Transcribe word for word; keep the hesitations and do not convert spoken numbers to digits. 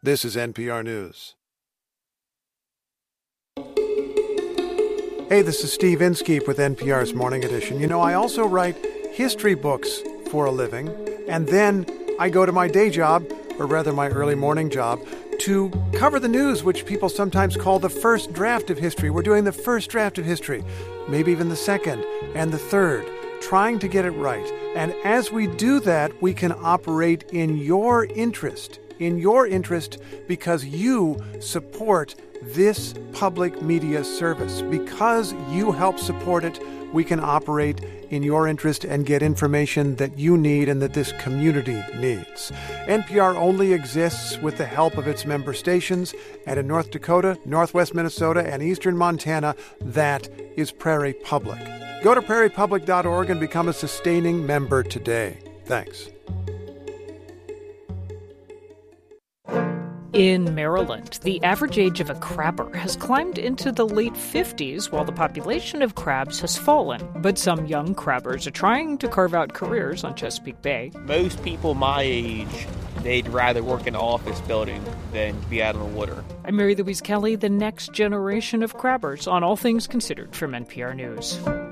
This is N P R News. Hey, this is Steve Inskeep with N P R's Morning Edition. You know, I also write history books for a living, and then I go to my day job, or rather my early morning job, to cover the news, which people sometimes call the first draft of history. We're doing the first draft of history, maybe even the second and the third, trying to get it right. And as we do that, we can operate in your interest, in your interest because you support this public media service. Because you help support it, we can operate in your interest and get information that you need and that this community needs. N P R only exists with the help of its member stations, and in North Dakota, Northwest Minnesota, and eastern Montana, that is Prairie Public. Go to prairie public dot org and become a sustaining member today. Thanks. In Maryland, the average age of a crabber has climbed into the late fifties while the population of crabs has fallen. But some young crabbers are trying to carve out careers on Chesapeake Bay. Most people my age, they'd rather work in an office building than be out on the water. I'm Mary Louise Kelly, the next generation of crabbers on All Things Considered from N P R News.